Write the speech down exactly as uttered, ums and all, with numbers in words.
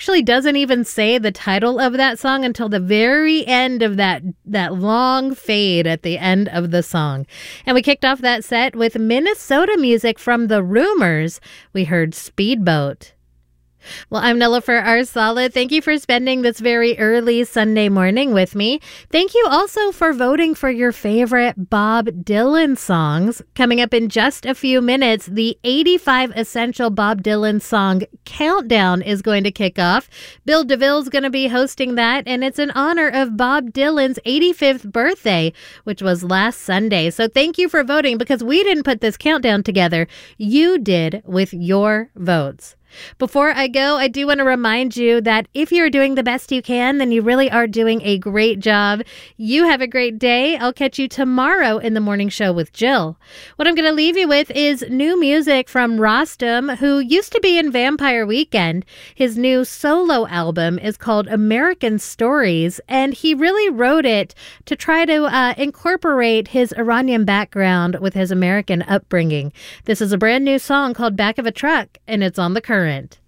actually doesn't even say the title of that song until the very end of that, that long fade at the end of the song. And we kicked off that set with Minnesota music from The Rumors. We heard Speedboat. Well, I'm Nilofer Arsala. Thank you for spending this very early Sunday morning with me. Thank you also for voting for your favorite Bob Dylan songs. Coming up in just a few minutes, the eighty-five Essential Bob Dylan Song Countdown is going to kick off. Bill DeVille's going to be hosting that, and it's in honor of Bob Dylan's eighty-fifth birthday, which was last Sunday. So thank you for voting, because we didn't put this countdown together. You did with your votes. Before I go, I do want to remind you that if you're doing the best you can, then you really are doing a great job. You have a great day. I'll catch you tomorrow in the morning show with Jill. What I'm going to leave you with is new music from Rostam, who used to be in Vampire Weekend. His new solo album is called American Stories, and he really wrote it to try to uh, incorporate his Iranian background with his American upbringing. This is a brand new song called Back of a Truck, and it's on The Current.